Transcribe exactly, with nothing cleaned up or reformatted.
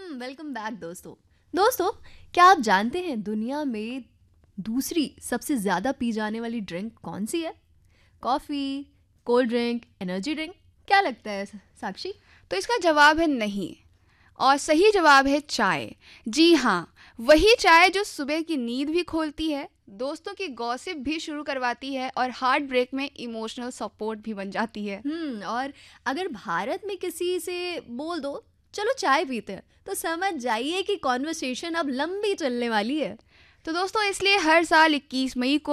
Welcome back दोस्तों। दोस्तों, क्या आप जानते हैं दुनिया में दूसरी सबसे ज़्यादा पी जाने वाली ड्रिंक कौन सी है? Coffee, cold drink, energy drink? क्या लगता है साक्षी? तो इसका जवाब है नहीं। और सही जवाब है चाय। जी हाँ, वही चाय जो सुबह की नींद भी खोलती है, दोस्तों की गॉसिप भी शुरू करवाती है और हार्ट ब्रेक में इमोशनल सपोर्ट भी बन जाती है। हम्म और अगर भारत में किसी से बोल दो चलो चाय पीते हैं, तो समझ जाइए कि कॉन्वर्सेशन अब लंबी चलने वाली है। तो दोस्तों, इसलिए हर साल इक्कीस मई को